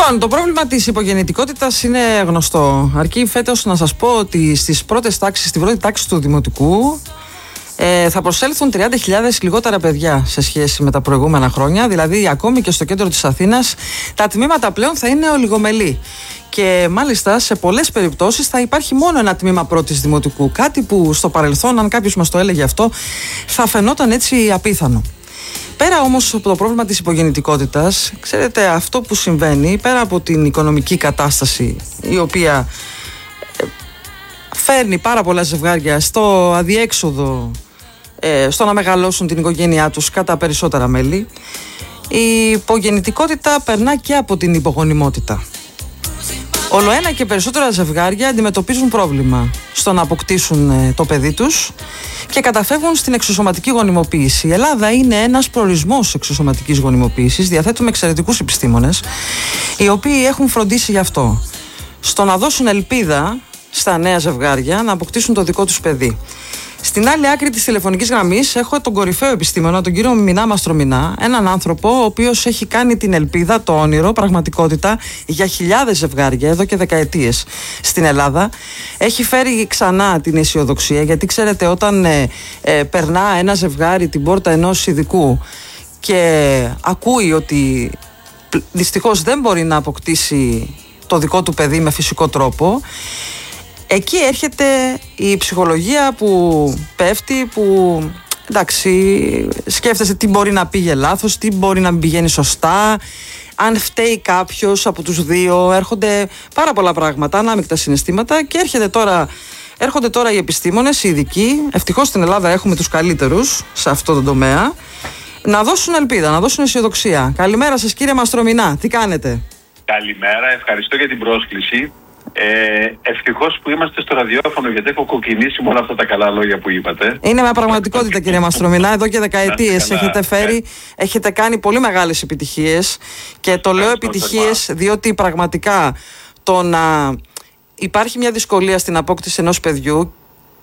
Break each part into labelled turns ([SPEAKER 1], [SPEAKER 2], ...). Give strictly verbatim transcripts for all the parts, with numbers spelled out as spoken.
[SPEAKER 1] Λοιπόν, το πρόβλημα της υπογεννητικότητας είναι γνωστό. Αρκεί φέτος να σας πω ότι στις πρώτες τάξεις, στην πρώτη τάξη του Δημοτικού ε, θα προσέλθουν τριάντα χιλιάδες λιγότερα παιδιά σε σχέση με τα προηγούμενα χρόνια. Δηλαδή, ακόμη και στο κέντρο της Αθήνας, τα τμήματα πλέον θα είναι ολιγομελή. Και μάλιστα σε πολλές περιπτώσεις θα υπάρχει μόνο ένα τμήμα πρώτης Δημοτικού. Κάτι που στο παρελθόν, αν κάποιος μας το έλεγε αυτό, θα φαινόταν έτσι απίθανο. Πέρα όμως από το πρόβλημα της υπογεννητικότητας, ξέρετε, αυτό που συμβαίνει, πέρα από την οικονομική κατάσταση, η οποία φέρνει πάρα πολλά ζευγάρια στο αδιέξοδο, στο να μεγαλώσουν την οικογένειά τους κατά περισσότερα μέλη, η υπογεννητικότητα περνά και από την υπογονιμότητα. Όλο ένα και περισσότερα ζευγάρια αντιμετωπίζουν πρόβλημα στο να αποκτήσουν το παιδί τους και καταφεύγουν στην εξωσωματική γονιμοποίηση. Η Ελλάδα είναι ένας προορισμός εξωσωματικής γονιμοποίησης. Διαθέτουμε εξαιρετικούς επιστήμονες, οι οποίοι έχουν φροντίσει γι' αυτό. Στο να δώσουν ελπίδα στα νέα ζευγάρια να αποκτήσουν το δικό τους παιδί. Στην άλλη άκρη της τηλεφωνικής γραμμής έχω τον κορυφαίο επιστήμονα, τον κύριο Μινά Μαστρομινά, έναν άνθρωπο ο οποίος έχει κάνει την ελπίδα, το όνειρο, πραγματικότητα για χιλιάδες ζευγάρια εδώ και δεκαετίες στην Ελλάδα. Έχει φέρει ξανά την αισιοδοξία, γιατί ξέρετε, όταν ε, ε, περνά ένα ζευγάρι την πόρτα ενός ειδικού και ακούει ότι δυστυχώς δεν μπορεί να αποκτήσει το δικό του παιδί με φυσικό τρόπο, εκεί έρχεται η ψυχολογία που πέφτει, που εντάξει, σκέφτεσαι τι μπορεί να πήγε λάθος, τι μπορεί να μην πηγαίνει σωστά, αν φταίει κάποιος από τους δύο. Έρχονται πάρα πολλά πράγματα, ανάμεικτα συναισθήματα, και έρχεται τώρα, έρχονται τώρα οι επιστήμονες, οι ειδικοί, ευτυχώς στην Ελλάδα έχουμε τους καλύτερους σε αυτό το τομέα, να δώσουν ελπίδα, να δώσουν αισιοδοξία. Καλημέρα σας, κύριε Μαστρομινά, τι κάνετε?
[SPEAKER 2] Καλημέρα, ευχαριστώ για την πρόσκληση. Ε, ευτυχώς που είμαστε στο ραδιόφωνο, γιατί έχω κοκκινήσει με όλα αυτά τα καλά λόγια που είπατε.
[SPEAKER 1] Είναι μια πραγματικότητα, κύριε Μαστρομινά. Εδώ και δεκαετίες έχετε φέρει, έχετε κάνει πολύ μεγάλες επιτυχίες. Και το λέω επιτυχίες διότι πραγματικά το να υπάρχει μια δυσκολία στην απόκτηση ενός παιδιού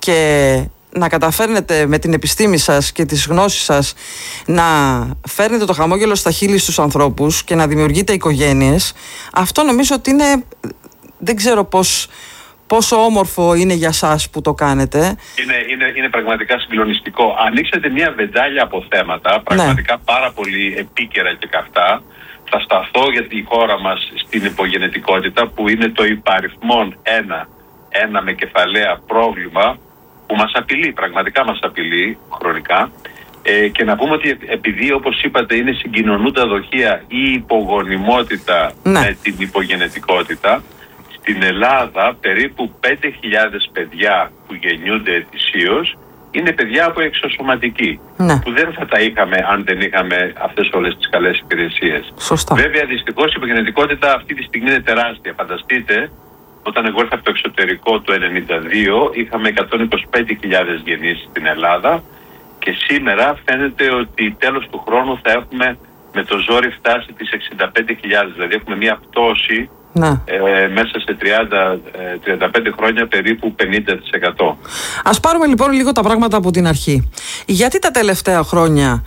[SPEAKER 1] και να καταφέρνετε με την επιστήμη σας και τις γνώσεις σας να φέρνετε το χαμόγελο στα χείλη στους ανθρώπους και να δημιουργείτε οικογένειες, αυτό νομίζω ότι είναι... Δεν ξέρω πώς, πόσο όμορφο είναι για σας που το κάνετε.
[SPEAKER 2] Είναι, είναι, είναι πραγματικά συγκλονιστικό. Ανοίξατε μια βεντάλια από θέματα, πραγματικά ναι. πάρα πολύ επίκαιρα και καυτά. Θα σταθώ για τη χώρα μας στην υπογενετικότητα, που είναι το υπαριθμόν ένα, ένα με κεφαλαία πρόβλημα που μας απειλεί, πραγματικά μας απειλεί χρονικά. Ε, και να πούμε ότι επειδή, όπως είπατε, είναι συγκοινωνούντα δοχεία η υπογονιμότητα ναι. με την υπογενετικότητα, στην Ελλάδα περίπου πέντε χιλιάδες παιδιά που γεννιούνται ετησίως είναι παιδιά από εξωσωματική, ναι. που δεν θα τα είχαμε αν δεν είχαμε αυτές όλες τις καλές υπηρεσίες.
[SPEAKER 1] Σωστά.
[SPEAKER 2] Βέβαια, δυστυχώς η υπογενετικότητα αυτή τη στιγμή είναι τεράστια. Φανταστείτε, όταν εγώ ήρθα από το εξωτερικό το ενενήντα δύο, είχαμε εκατόν είκοσι πέντε χιλιάδες γεννήσεις στην Ελλάδα, και σήμερα φαίνεται ότι τέλος του χρόνου θα έχουμε με το ζόρι φτάσει τις εξήντα πέντε χιλιάδες, δηλαδή έχουμε μια πτώση ναι. ε, μέσα σε τριάντα με τριάντα πέντε χρόνια περίπου πενήντα τοις εκατό.
[SPEAKER 1] Ας πάρουμε λοιπόν λίγο τα πράγματα από την αρχή. Γιατί τα τελευταία χρόνια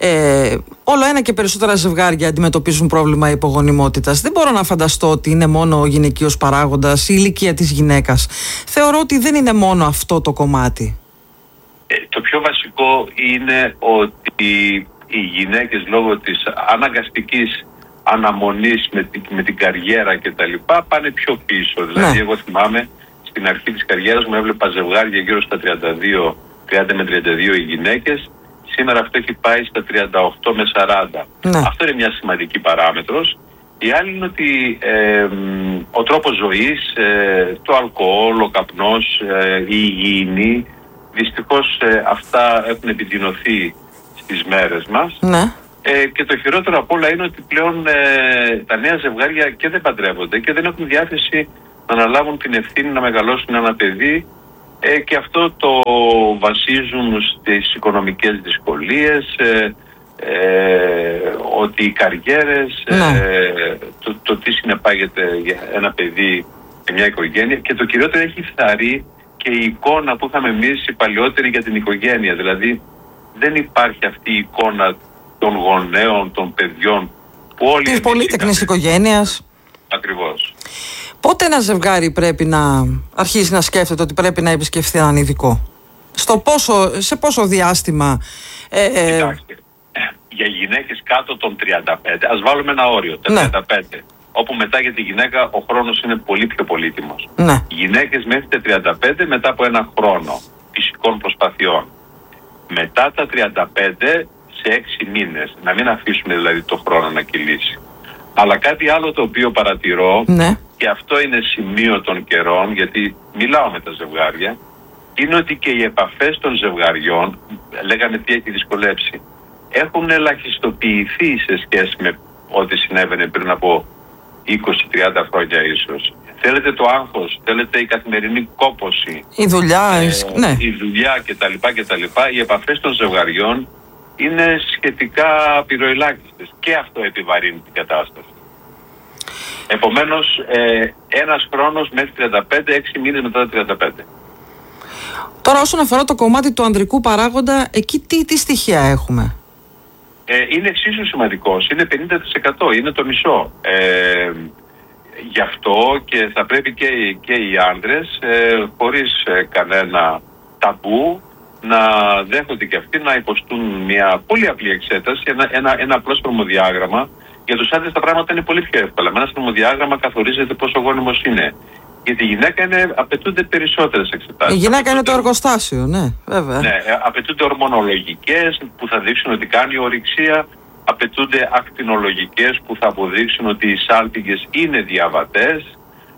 [SPEAKER 1] ε, όλο ένα και περισσότερα ζευγάρια αντιμετωπίζουν πρόβλημα υπογονιμότητας? Δεν μπορώ να φανταστώ ότι είναι μόνο ο γυναικείος παράγοντας, η ηλικία της γυναίκας. Θεωρώ ότι δεν είναι μόνο αυτό το κομμάτι.
[SPEAKER 2] Ε, το πιο βασικό είναι ότι οι γυναίκες, λόγω της αναγκαστικής αναμονής με την, με την καριέρα και τα λοιπά, πάνε πιο πίσω. Δηλαδή, ναι. εγώ θυμάμαι στην αρχή της καριέρας μου έβλεπα ζευγάρια γύρω στα τριάντα δύο, τριάντα με τριάντα δύο οι γυναίκες. Σήμερα αυτό έχει πάει στα τριάντα οκτώ με σαράντα. Ναι. Αυτό είναι μια σημαντική παράμετρος. Η άλλη είναι ότι ε, ο τρόπος ζωής, ε, το αλκοόλ, ο καπνός, ε, η υγιεινή, δυστυχώς ε, αυτά έχουν επιδεινωθεί στις μέρες μας. Ναι. Ε, και το χειρότερο απ' όλα είναι ότι πλέον ε, τα νέα ζευγάρια και δεν παντρεύονται και δεν έχουν διάθεση να αναλάβουν την ευθύνη να μεγαλώσουν ένα παιδί, ε, και αυτό το βασίζουν στις οικονομικές δυσκολίες, ε, ε, ότι οι καριέρες, ναι. ε, το, το τι συνεπάγεται για ένα παιδί και μια οικογένεια, και το κυριότερο έχει φθαρεί και η εικόνα που είχαμε εμείς οι παλιότεροι για την οικογένεια. Δηλαδή δεν υπάρχει αυτή η εικόνα των γονέων, των παιδιών που όλοι...
[SPEAKER 1] Της πολύτεκνης οικογένειας.
[SPEAKER 2] Ακριβώς.
[SPEAKER 1] Πότε ένα ζευγάρι πρέπει να αρχίσει να σκέφτεται ότι πρέπει να επισκεφθεί έναν ειδικό? Στο πόσο, σε πόσο διάστημα? Ε, ε...
[SPEAKER 2] Κοιτάξτε, για γυναίκες κάτω των τριάντα πέντε, ας βάλουμε ένα όριο, τα ναι. τριάντα πέντε, όπου μετά για τη γυναίκα ο χρόνος είναι πολύ πιο πολύτιμος.
[SPEAKER 1] Ναι.
[SPEAKER 2] Γυναίκες μέχρι τα τριάντα πέντε μετά από ένα χρόνο φυσικών προσπαθειών. Μετά τα τριάντα πέντε σε έξι μήνες, να μην αφήσουμε δηλαδή το χρόνο να κυλήσει. Αλλά κάτι άλλο το οποίο παρατηρώ,
[SPEAKER 1] ναι.
[SPEAKER 2] και αυτό είναι σημείο των καιρών, γιατί μιλάω με τα ζευγάρια, είναι ότι και οι επαφές των ζευγαριών, λέγαμε τι έχει δυσκολέψει, έχουν ελαχιστοποιηθεί σε σχέση με ό,τι συνέβαινε πριν από είκοσι τριάντα χρόνια ίσως. Θέλετε το άγχος, θέλετε η καθημερινή κόπωση,
[SPEAKER 1] η δουλειά,
[SPEAKER 2] ε,
[SPEAKER 1] ναι.
[SPEAKER 2] η δουλειά κτλ, κτλ. Οι επαφές των ζευγαριών είναι σχετικά πυροελάχιστες και αυτό επιβαρύνει την κατάσταση. Επομένως, ε, ένας χρόνος μέχρι τριάντα πέντε, έξι μήνες μετά τα τριάντα πέντε.
[SPEAKER 1] Τώρα όσον αφορά το κομμάτι του ανδρικού παράγοντα, εκεί τι, τι στοιχεία έχουμε?
[SPEAKER 2] Ε, είναι εξίσου σημαντικός, είναι πενήντα τοις εκατό, είναι το μισό. Ε, γι' αυτό και θα πρέπει και, και οι άντρες, ε, χωρίς ε, κανένα ταμπού, να δέχονται και αυτοί να υποστούν μια πολύ απλή εξέταση, ένα, ένα, ένα απλό σπερμοδιάγραμμα. Για τους άντρες τα πράγματα είναι πολύ πιο εύκολα. Με ένα σπερμοδιάγραμμα καθορίζεται πόσο γόνιμος είναι. Για τη γυναίκα είναι, απαιτούνται περισσότερες εξετάσεις.
[SPEAKER 1] Η γυναίκα
[SPEAKER 2] απαιτούνται,
[SPEAKER 1] είναι το εργοστάσιο, ναι, βέβαια.
[SPEAKER 2] Ναι, απαιτούνται ορμονολογικές που θα δείξουν ότι κάνει ορυξία, απαιτούνται ακτινολογικές που θα αποδείξουν ότι οι σάλπιγγες είναι διαβατές.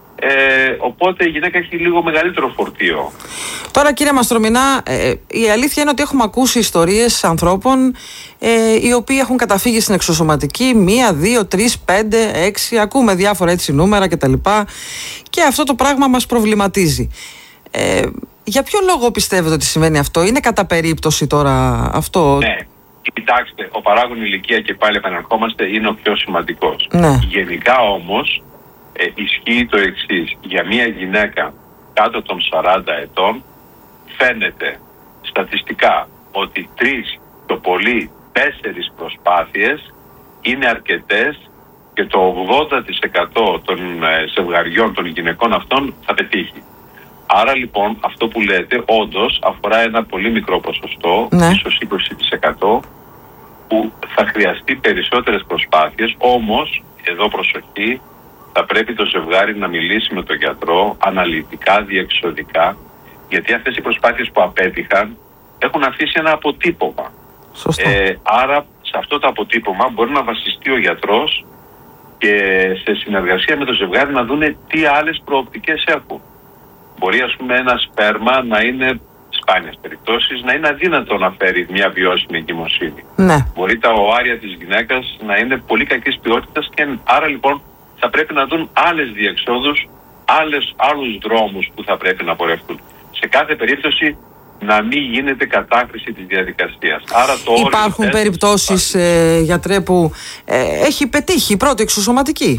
[SPEAKER 2] Ε, οπότε η γυναίκα έχει λίγο μεγαλύτερο φορτίο.
[SPEAKER 1] Τώρα, κύριε Μαστρομηνά, ε, η αλήθεια είναι ότι έχουμε ακούσει ιστορίες ανθρώπων ε, οι οποίοι έχουν καταφύγει στην εξωσωματική μία, δύο, τρεις, πέντε, έξι, ακούμε διάφορα έτσι νούμερα κτλ. Και αυτό το πράγμα μας προβληματίζει. Ε, για ποιο λόγο πιστεύετε ότι σημαίνει αυτό? Είναι κατά περίπτωση τώρα αυτό?
[SPEAKER 2] Ναι, κοιτάξτε, ο παράγων ηλικία, και πάλι επαναρχόμαστε, είναι ο πιο σημαντικός.
[SPEAKER 1] Ναι.
[SPEAKER 2] Γενικά όμως ε, ισχύει το εξής. Για μια γυναίκα κάτω των σαράντα ετών φαίνεται στατιστικά ότι τρεις, το πολύ τέσσερις προσπάθειες είναι αρκετές και το ογδόντα τοις εκατό των ε, ζευγαριών των γυναικών αυτών θα πετύχει. Άρα λοιπόν αυτό που λέτε όντως αφορά ένα πολύ μικρό ποσοστό,
[SPEAKER 1] ναι.
[SPEAKER 2] ίσως είκοσι τοις εκατό, που θα χρειαστεί περισσότερες προσπάθειες. Όμως, εδώ προσοχή, θα πρέπει το ζευγάρι να μιλήσει με τον γιατρό αναλυτικά, διεξοδικά, γιατί αυτές οι προσπάθειες που απέτυχαν έχουν αφήσει ένα αποτύπωμα. Ε, άρα σε αυτό το αποτύπωμα μπορεί να βασιστεί ο γιατρός και σε συνεργασία με το ζευγάρι να δούνε τι άλλες προοπτικές έχουν. Μπορεί, ας πούμε, ένα σπέρμα να είναι, σπάνιες περιπτώσεις, να είναι αδύνατο να φέρει μια βιώσιμη εγκυμοσύνη.
[SPEAKER 1] Ναι.
[SPEAKER 2] Μπορεί τα οάρια της γυναίκας να είναι πολύ κακής ποιότητας και άρα λοιπόν θα πρέπει να δουν άλλες διεξόδους, άλλες, άλλους δρόμους που θα πρέπει να πορευτούν. Σε κάθε περίπτωση να μην γίνεται κατάκριση της διαδικασίας. Άρα το
[SPEAKER 1] υπάρχουν περιπτώσεις, ε, γιατρέ, που ε, έχει πετύχει η πρώτη εξωσωματική?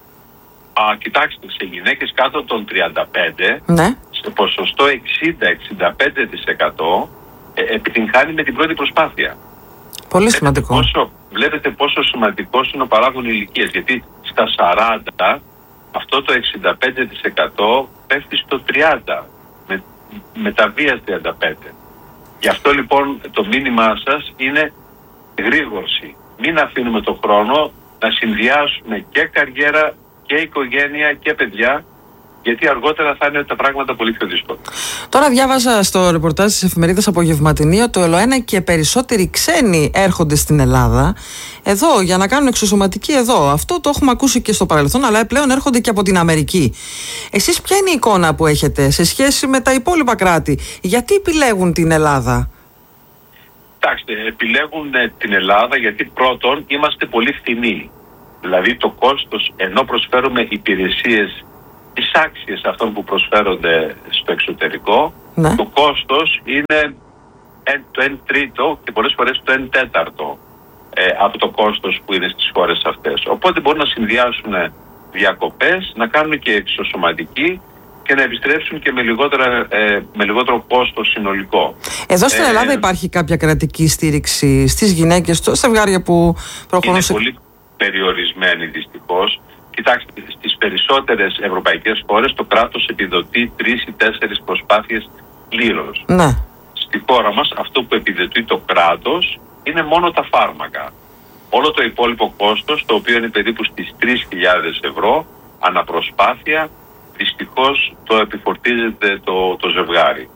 [SPEAKER 2] Α, κοιτάξτε, σε γυναίκες κάτω των τριάντα πέντε,
[SPEAKER 1] ναι.
[SPEAKER 2] σε ποσοστό εξήντα με εξήντα πέντε τοις εκατό ε, επιτυγχάνει με την πρώτη προσπάθεια.
[SPEAKER 1] Πολύ σημαντικό.
[SPEAKER 2] Βλέπετε πόσο, βλέπετε πόσο σημαντικός είναι ο παράγων ηλικίας, γιατί στα σαράντα αυτό το εξήντα πέντε τοις εκατό πέφτει στο τριάντα τοις εκατό, με, με τα βίας τριάντα πέντε τοις εκατό. Γι' αυτό λοιπόν το μήνυμά σας είναι γρήγορση. Μην αφήνουμε το χρόνο να συνδυάσουμε και καριέρα και οικογένεια και παιδιά, γιατί αργότερα θα είναι τα πράγματα πολύ πιο δύσκολα.
[SPEAKER 1] Τώρα διάβαζα στο ρεπορτάζ της εφημερίδας Απογευματινή ότι όλο ένα και περισσότεροι ξένοι έρχονται στην Ελλάδα εδώ για να κάνουν εξωσωματική εδώ. Αυτό το έχουμε ακούσει και στο παρελθόν, αλλά πλέον έρχονται και από την Αμερική. Εσείς ποια είναι η εικόνα που έχετε σε σχέση με τα υπόλοιπα κράτη? Γιατί επιλέγουν την Ελλάδα?
[SPEAKER 2] Κοιτάξτε, επιλέγουν την Ελλάδα γιατί πρώτον είμαστε πολύ φθηνοί. Δηλαδή το κόστος, ενώ προσφέρουμε υπηρεσίες τις άξιες αυτών που προσφέρονται στο εξωτερικό, ναι. το κόστος είναι το εν τρίτο και πολλές φορές το εν τέταρτο ε, από το κόστος που είναι στις χώρες αυτές. Οπότε μπορούν να συνδυάσουν διακοπές, να κάνουν και εξωσωματική και να επιστρέψουν και με, λιγότερα, ε, με λιγότερο κόστος συνολικό.
[SPEAKER 1] Εδώ στην Ελλάδα ε, υπάρχει κάποια κρατική στήριξη στις γυναίκες, στα ζευγάρια που προχωρούν
[SPEAKER 2] είναι
[SPEAKER 1] σε...
[SPEAKER 2] πολύ περιορισμένη δυστυχώς. Κοιτάξτε, στις περισσότερες ευρωπαϊκές χώρες το κράτος επιδοτεί τρεις ή τέσσερις προσπάθειες πλήρως.
[SPEAKER 1] Ναι.
[SPEAKER 2] Στη χώρα μας αυτό που επιδοτεί το κράτος είναι μόνο τα φάρμακα. Όλο το υπόλοιπο κόστος, το οποίο είναι περίπου στις τρεις χιλιάδες ευρώ αναπροσπάθεια, δυστυχώς το επιφορτίζεται το, το ζευγάρι.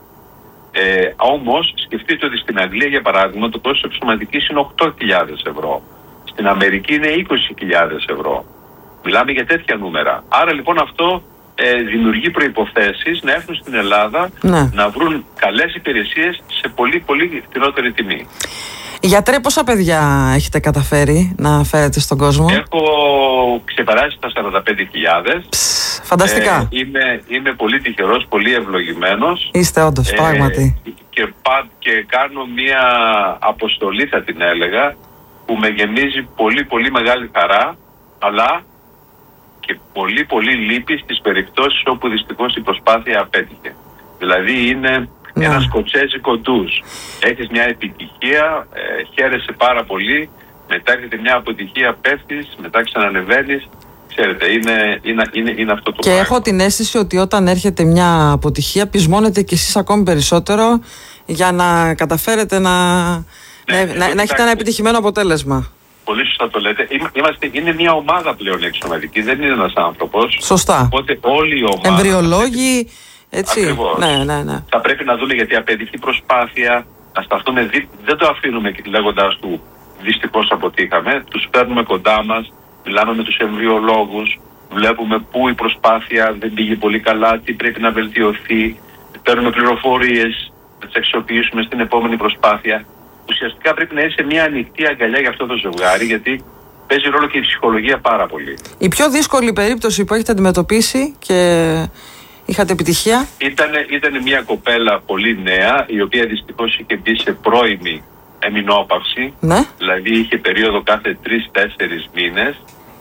[SPEAKER 2] Ε, όμως σκεφτείτε ότι στην Αγγλία, για παράδειγμα, το κόστος εξωματικής είναι οκτώ χιλιάδες ευρώ. Στην Αμερική είναι είκοσι χιλιάδες ευρώ. Μιλάμε για τέτοια νούμερα. Άρα λοιπόν αυτό ε, δημιουργεί προϋποθέσεις να έρθουν στην Ελλάδα, ναι, να βρουν καλές υπηρεσίες σε πολύ πολύ φθηνότερη τιμή.
[SPEAKER 1] Γιατρέ, πόσα παιδιά έχετε καταφέρει να φέρετε στον κόσμο?
[SPEAKER 2] Έχω ξεπεράσει τα σαράντα πέντε χιλιάδες.
[SPEAKER 1] Φανταστικά.
[SPEAKER 2] Ε, είμαι, είμαι πολύ τυχερός, πολύ ευλογημένος.
[SPEAKER 1] Είστε όντως, ε, πράγματι.
[SPEAKER 2] Και, πά, και κάνω μια αποστολή, θα την έλεγα, που με γεμίζει πολύ πολύ μεγάλη χαρά, αλλά και πολύ πολύ λύπη στις περιπτώσεις όπου δυστυχώς η προσπάθεια απέτυχε. Δηλαδή είναι... Ναι. Ένα σκοτσέζικο ντους. Έχεις μια επιτυχία, ε, χαίρεσαι πάρα πολύ, μετά έρχεται μια αποτυχία, πέφτεις, μετά ξανανεβαίνεις. Ξέρετε, είναι, είναι, είναι, είναι αυτό το
[SPEAKER 1] και πράγμα. Έχω την αίσθηση ότι όταν έρχεται μια αποτυχία πεισμώνετε κι εσείς ακόμη περισσότερο για να καταφέρετε να, ναι, να, να, να έχετε ένα επιτυχημένο αποτέλεσμα.
[SPEAKER 2] Πολύ σωστά το λέτε. Είμαστε, είναι μια ομάδα πλέον εξωματική, δεν είναι ένας άνθρωπος.
[SPEAKER 1] Σωστά.
[SPEAKER 2] Οπότε όλη η ομάδα...
[SPEAKER 1] Εμβριολόγοι... Έτσι.
[SPEAKER 2] Ακριβώς.
[SPEAKER 1] Ναι, ναι, ναι.
[SPEAKER 2] Θα πρέπει να δούμε γιατί απαιτεί προσπάθεια, να σταθούμε, δι... δεν το αφήνουμε λέγοντας του δυστυχώς αποτύχαμε, τους παίρνουμε κοντά μας, μιλάμε με τους εμβριολόγους, βλέπουμε πού η προσπάθεια δεν πήγε πολύ καλά, τι πρέπει να βελτιωθεί, παίρνουμε πληροφορίες, να τις αξιοποιήσουμε στην επόμενη προσπάθεια. Ουσιαστικά πρέπει να είσαι μια ανοιχτή αγκαλιά για αυτό το ζευγάρι, γιατί παίζει ρόλο και η ψυχολογία πάρα πολύ. Η
[SPEAKER 1] πιο δύσκολη περίπτωση που έχετε αντιμετωπίσει και είχατε επιτυχία?
[SPEAKER 2] Ήταν, ήταν μια κοπέλα πολύ νέα, η οποία δυστυχώς είχε μπει σε πρώιμη εμεινόπαυση.
[SPEAKER 1] Ναι.
[SPEAKER 2] Δηλαδή είχε περίοδο κάθε τρεις τέσσερις μήνες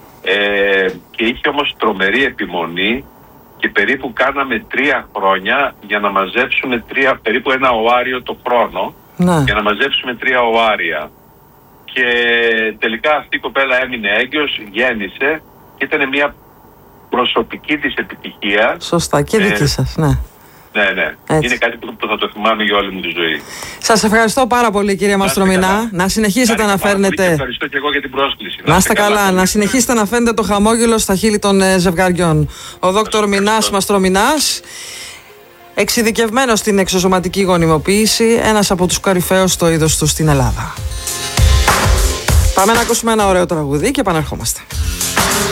[SPEAKER 2] ε, και είχε όμως τρομερή επιμονή και περίπου κάναμε τρία χρόνια για να μαζέψουμε τρία, περίπου ένα οάριο το χρόνο, ναι, για να μαζέψουμε τρία οάρια. Και τελικά αυτή η κοπέλα έμεινε έγκυος, γέννησε και ήταν μια προσωπική της επιτυχία.
[SPEAKER 1] Σωστά, και δική ε, σας, ναι.
[SPEAKER 2] Ναι, ναι. Έτσι. Είναι κάτι που θα το θυμάμαι για όλη μου τη ζωή.
[SPEAKER 1] Σας ευχαριστώ πάρα πολύ, κύριε Μαστρομηνά. Να συνεχίσετε να φέρνετε.
[SPEAKER 2] Ευχαριστώ και εγώ για την πρόσκληση.
[SPEAKER 1] Να είστε καλά, καλά, να συνεχίσετε να φέρνετε το χαμόγελο στα χείλη των ε, ζευγαριών. Ο δόκτωρ Μινάς Μαστρομηνάς, εξειδικευμένος στην εξωσωματική γονιμοποίηση, ένας από τους κορυφαίους στο είδος του στην Ελλάδα. Πάμε να ακούσουμε ένα ωραίο τραγουδί και επαναρχόμαστε.